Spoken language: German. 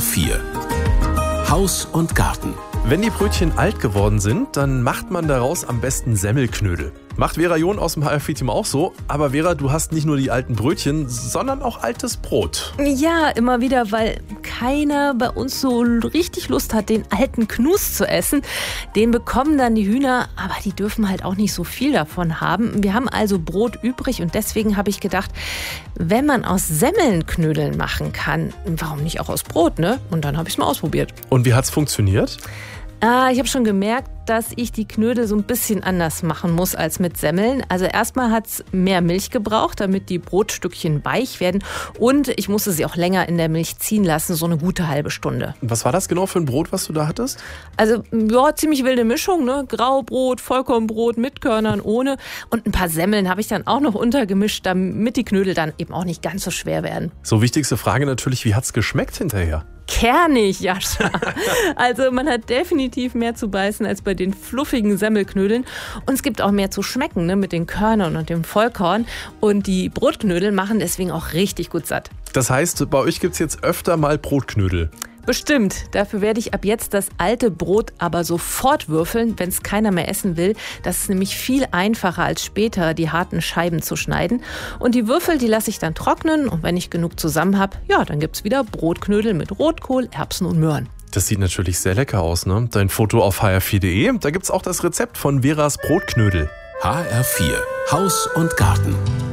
HR4 Haus und Garten. Wenn die Brötchen alt geworden sind, dann macht man daraus am besten Semmelknödel. Macht Vera John aus dem HR4-Team auch so. Aber Vera, du hast nicht nur die alten Brötchen, sondern auch altes Brot. Ja, immer wieder, weil keiner bei uns so richtig Lust hat, den alten Knus zu essen. Den bekommen dann die Hühner, aber die dürfen halt auch nicht so viel davon haben. Wir haben also Brot übrig und deswegen habe ich gedacht, wenn man aus Semmeln Knödeln machen kann, warum nicht auch aus Brot, ne? Und dann habe ich es mal ausprobiert. Und wie hat's funktioniert? Ich habe schon gemerkt, dass ich die Knödel so ein bisschen anders machen muss als mit Semmeln. Also erstmal hat es mehr Milch gebraucht, damit die Brotstückchen weich werden. Und ich musste sie auch länger in der Milch ziehen lassen, so eine gute halbe Stunde. Was war das genau für ein Brot, was du da hattest? Also ja, ziemlich wilde Mischung, ne? Graubrot, Vollkornbrot mit Körnern, ohne. Und ein paar Semmeln habe ich dann auch noch untergemischt, damit die Knödel dann eben auch nicht ganz so schwer werden. So, wichtigste Frage natürlich, wie hat's geschmeckt hinterher? Kernig, Jascha. Also man hat definitiv mehr zu beißen als bei den fluffigen Semmelknödeln. Und es gibt auch mehr zu schmecken, ne, mit den Körnern und dem Vollkorn. Und die Brotknödel machen deswegen auch richtig gut satt. Das heißt, bei euch gibt's jetzt öfter mal Brotknödel. Bestimmt. Dafür werde ich ab jetzt das alte Brot aber sofort würfeln, wenn es keiner mehr essen will. Das ist nämlich viel einfacher als später, die harten Scheiben zu schneiden. Und die Würfel, die lasse ich dann trocknen. Und wenn ich genug zusammen habe, ja, dann gibt's wieder Brotknödel mit Rotkohl, Erbsen und Möhren. Das sieht natürlich sehr lecker aus, ne? Dein Foto auf hr4.de. Da gibt's auch das Rezept von Veras Brotknödel. HR4 Haus und Garten.